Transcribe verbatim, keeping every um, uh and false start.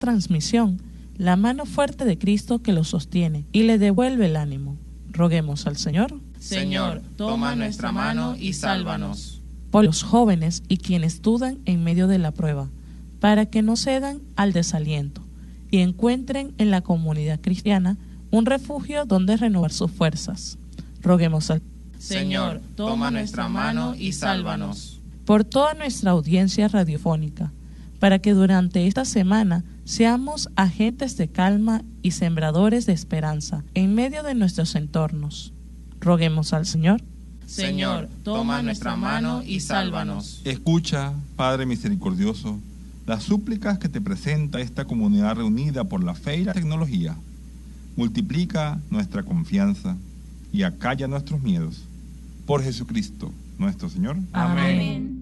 transmisión la mano fuerte de Cristo que lo sostiene y le devuelve el ánimo. Roguemos al Señor. Señor, toma nuestra mano y sálvanos. Por los jóvenes y quienes dudan en medio de la prueba, para que no cedan al desaliento y encuentren en la comunidad cristiana un refugio donde renovar sus fuerzas. Roguemos al Señor, toma nuestra mano y sálvanos. Por toda nuestra audiencia radiofónica, para que durante esta semana seamos agentes de calma y sembradores de esperanza en medio de nuestros entornos. Roguemos al Señor. Señor, toma nuestra mano y sálvanos. Escucha, Padre misericordioso, las súplicas que te presenta esta comunidad reunida por la fe y la tecnología. Multiplica nuestra confianza y acalla nuestros miedos. Por Jesucristo, nuestro Señor. Amén.